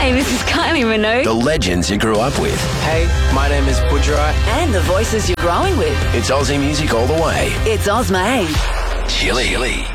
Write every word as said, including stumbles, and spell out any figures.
Hey, this is Kylie Minogue. The legends you grew up with. Hey, my name is Budrai. And the voices you're growing with. It's Aussie music all the way. It's Ozmade. Chili.